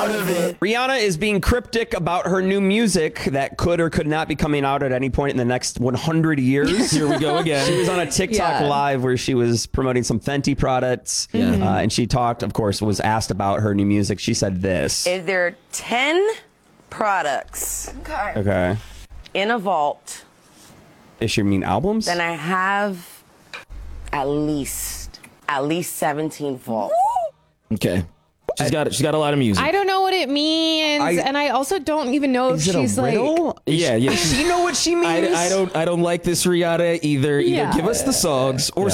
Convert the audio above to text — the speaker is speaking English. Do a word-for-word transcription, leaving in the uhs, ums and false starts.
out of it. Rihanna is being cryptic about her new music that could or could not be coming out at any point in the next one hundred years. Here we go again. She was on a TikTok Yeah. live where she was promoting some Fenty products. Yeah. Uh, and she talked, of course, was asked about her new music. She said this. Is there ten products Okay. in a vault? Does she mean albums? Then I have at least, at least seventeen vaults. Okay. She's got she's got a lot of music. I don't know what it means, I- and I also don't even know if Is it she's a like. riddle? Yeah, yeah. Does she know what she means? I, I don't I don't like this Rihanna either. Either Yeah. give us the songs or